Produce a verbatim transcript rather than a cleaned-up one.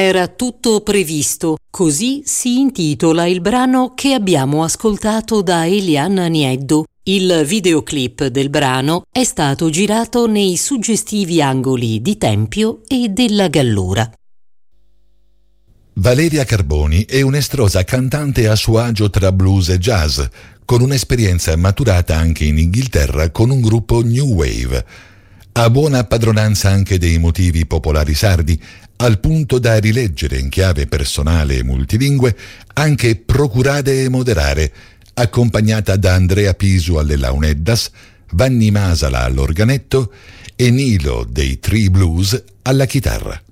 Era tutto previsto, così si intitola il brano che abbiamo ascoltato da Eliane Nieddu. Il videoclip del brano è stato girato nei suggestivi angoli di Tempio e della Gallura. Valeria Carboni è un'estrosa cantante a suo agio tra blues e jazz, con un'esperienza maturata anche in Inghilterra con un gruppo New Wave. Ha buona padronanza anche dei motivi popolari sardi, al punto da rileggere in chiave personale e multilingue anche Procurare e moderare, accompagnata da Andrea Pisu alle launeddas, Vanni Masala all'organetto e Nilo dei Tree Blues alla chitarra.